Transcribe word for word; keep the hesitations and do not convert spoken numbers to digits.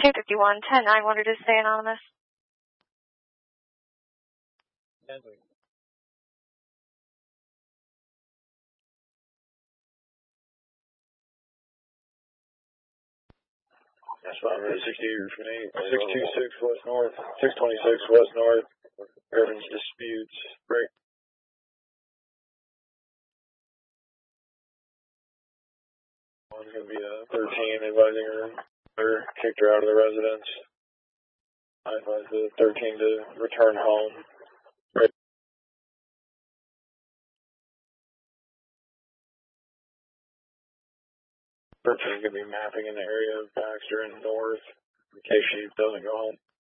two fifty-one, ten nine wanted to stay anonymous. That's fine. six two six West North, six twenty-six West North, Irvin's disputes. Break. One's going to be a thirteen, advising her, her kicked her out of the residence. I advise the thirteen to return home. Right. thirteen is going to be mapping in the area of Baxter and North in case she doesn't go home.